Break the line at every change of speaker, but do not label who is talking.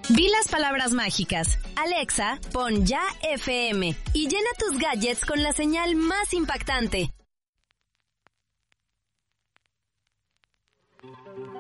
Di las palabras mágicas. Alexa, pon Ya FM y llena tus gadgets con la señal más impactante.